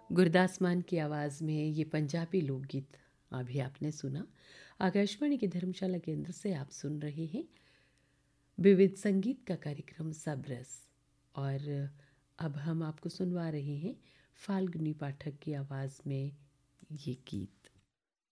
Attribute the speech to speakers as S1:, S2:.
S1: गुरदास मान की आवाज़ में ये पंजाबी लोकगीत अभी आपने सुना। आकाशवाणी की धर्मशाला केंद्र से आप सुन रहे हैं विविध संगीत का कार्यक्रम सब रस। और अब हम आपको सुनवा रहे हैं फाल्गुनी पाठक की आवाज़ में ये गीत।